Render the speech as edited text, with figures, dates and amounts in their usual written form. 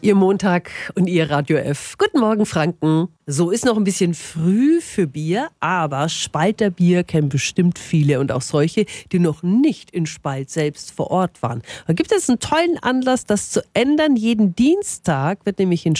Ihr Montag und Ihr Radio F. Guten Morgen, Franken. So, ist noch ein bisschen früh für Bier, aber Spalterbier kennen bestimmt viele und auch solche, die noch nicht in Spalt selbst vor Ort waren. Da gibt es einen tollen Anlass, das zu ändern. Jeden Dienstag wird nämlich in